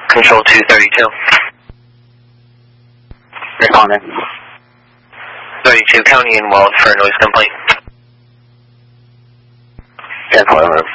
Control 232. Responding. 32 County and Weld for a noise complaint. 10-4, move.